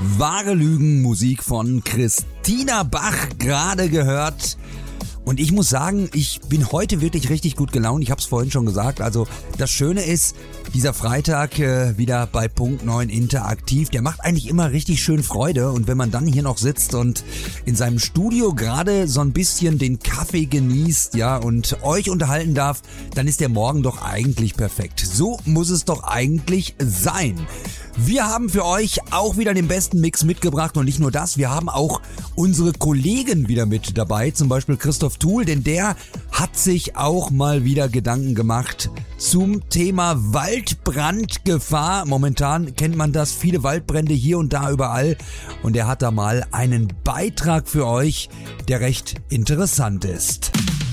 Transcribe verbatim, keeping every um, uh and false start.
Wahre Lügen, Musik von Christina Bach gerade gehört. Und ich muss sagen, ich bin heute wirklich richtig gut gelaunt. Ich habe es vorhin schon gesagt. Also das Schöne ist, dieser Freitag äh, wieder bei Punkt neun interaktiv. Der macht eigentlich immer richtig schön Freude. Und wenn man dann hier noch sitzt und in seinem Studio gerade so ein bisschen den Kaffee genießt, ja, und euch unterhalten darf, dann ist der Morgen doch eigentlich perfekt. So muss es doch eigentlich sein. Wir haben für euch auch wieder den besten Mix mitgebracht und nicht nur das, wir haben auch unsere Kollegen wieder mit dabei, zum Beispiel Christoph Thuhl, denn der hat sich auch mal wieder Gedanken gemacht zum Thema Waldbrandgefahr. Momentan kennt man das, viele Waldbrände hier und da überall und er hat da mal einen Beitrag für euch, der recht interessant ist.